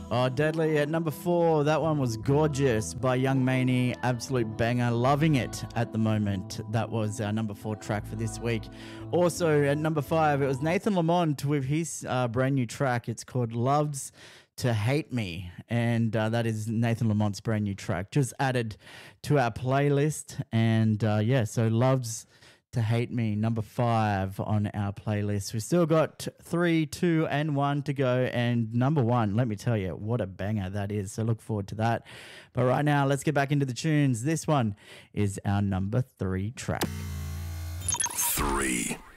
Oh, Deadly at number 4. That one was Gorgeous by Young Maney. Absolute banger. Loving it at the moment. That was our number 4 track for this week. Also at number 5, it was Nathan Lamont with his brand new track. It's called Loves to Hate Me. And that is Nathan Lamont's brand new track. Just added to our playlist. And so Loves to Hate Me, number 5 on our playlist. We've still got 3, 2, and 1 to go. And number 1, let me tell you, what a banger that is. So look forward to that. But right now, let's get back into the tunes. This one is our number 3 track. 3.